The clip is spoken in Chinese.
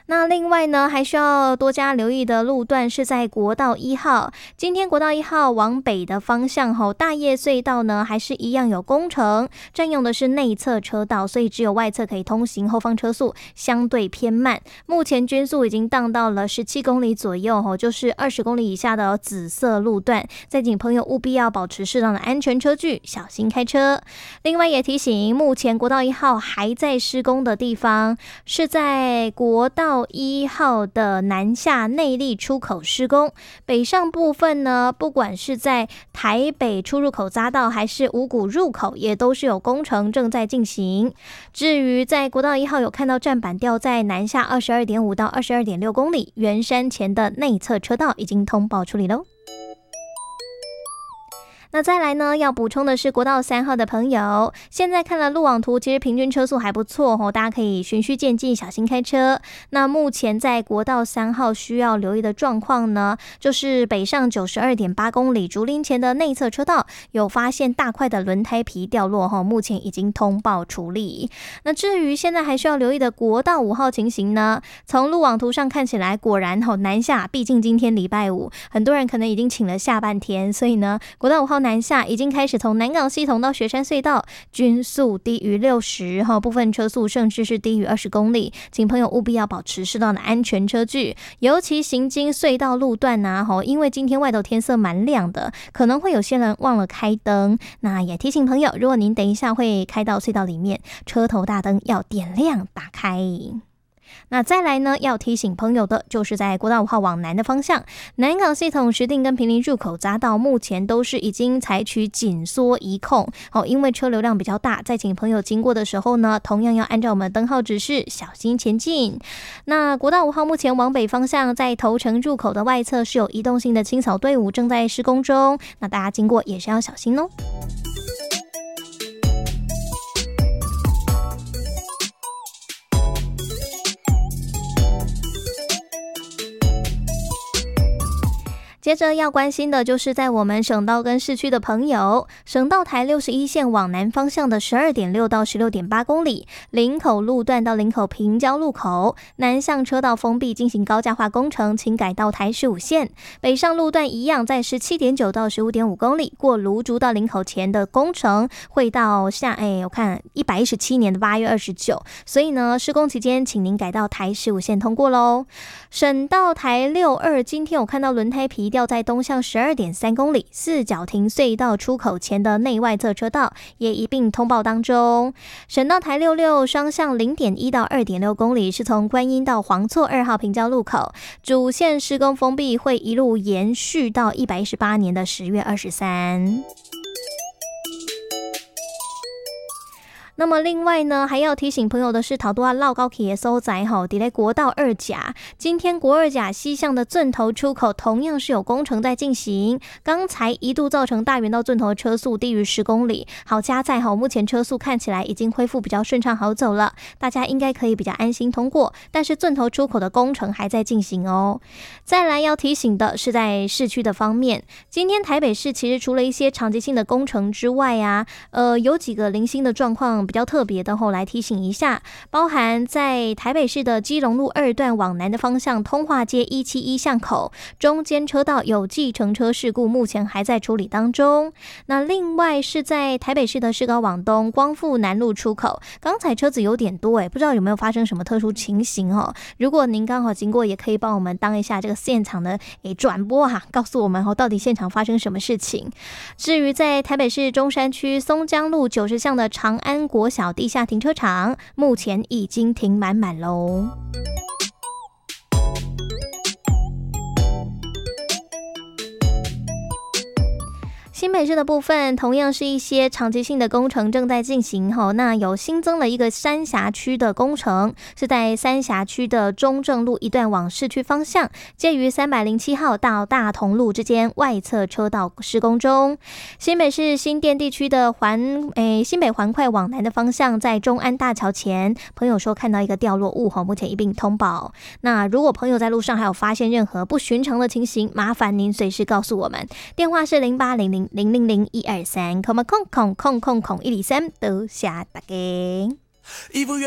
那另外呢，还需要多加留意的路段是在国道1号。今天国道1号往北的方向后，大叶隧道呢还是一样有工程，占用的是内侧车道，所以只有外侧可以通行，后方车速相对偏慢。目前均速已经降到了17公里左右，就是20公里以下的紫色路段。再请朋友务必要保持适当的安全车距，小心开车。另外也提醒，目前国道1号还在施工的地方是在国道1号的南下内壢出口施工，北上部分呢，不管是在台北出入口匝道还是五股入口，也都是有工程正在进行。至于在国道1号有看到站板吊在南下22.5到22.6公里，圆山前的内侧车道已经通报处理咯。那再来呢，要补充的是国道3号的朋友，现在看了路网图，其实平均车速还不错大家可以循序渐进，小心开车。那目前在国道3号需要留意的状况呢，就是北上92.8公里竹林前的内侧车道有发现大块的轮胎皮掉落目前已经通报处理。那至于现在还需要留意的国道5号情形呢，从路网图上看起来果然南下，毕竟今天礼拜五，很多人可能已经请了下半天，所以呢，国道5号南下已经开始从南港系统到雪山隧道，均速低于60，部分车速甚至是低于20公里，请朋友务必要保持适当的安全车距，尤其行经隧道路段因为今天外头天色蛮亮的，可能会有些人忘了开灯，那也提醒朋友，如果您等一下会开到隧道里面，车头大灯要点亮打开。那再来呢，要提醒朋友的就是在国道5号往南的方向，南港系统石碇跟坪林入口匝道目前都是已经采取紧缩移控因为车流量比较大，再请朋友经过的时候呢，同样要按照我们灯号指示小心前进。那国道5号目前往北方向在头城入口的外侧是有移动性的清扫队伍正在施工中，那大家经过也是要小心哦。接着要关心的就是在我们省道跟市区的朋友，省道台61线往南方向的 12.6 到 16.8 公里，林口路段到林口平交路口，南向车道封闭进行高架化工程，请改到台15线。北上路段一样在 17.9 到 15.5 公里，过芦竹到林口前的工程会到我看117年的8月29，所以呢，施工期间请您改到台15线通过咯。省道台62今天有看到轮胎皮掉在东向 12.3 公里，四角亭隧道出口前的内外侧车道也一并通报当中。省道台66双向 0.1 到 2.6 公里是从观音到黄厝2号平交路口，主线施工封闭会一路延续到118年的10月23。那么另外呢，还要提醒朋友的是，桃多绕高铁的所在在国道2甲，今天国2甲西向的圳头出口同样是有工程在进行，刚才一度造成大园到圳头的车速低于10公里，好加在目前车速看起来已经恢复比较顺畅好走了，大家应该可以比较安心通过，但是圳头出口的工程还在进行哦。再来要提醒的是在市区的方面，今天台北市其实除了一些长期性的工程之外有几个零星的状况比较特别的来提醒一下，包含在台北市的基隆路2段往南的方向，通化街171巷口中间车道有计程车事故，目前还在处理当中。那另外是在台北市的市高往东光复南路出口，刚才车子有点多不知道有没有发生什么特殊情形如果您刚好经过，也可以帮我们当一下这个现场的转播告诉我们到底现场发生什么事情。至于在台北市中山区松江路90巷的长安国小地下停车场，目前已经停满咯。新北市的部分同样是一些长期性的工程正在进行那有新增了一个三峡区的工程，是在三峡区的中正路一段往市区方向，介于307号到大同路之间外侧车道施工中。新北市新店地区的新北环快往南的方向，在中安大桥前，朋友说看到一个掉落物目前一并通报。那如果朋友在路上还有发现任何不寻常的情形，麻烦您随时告诉我们，电话是0800000123，空123，多谢大家。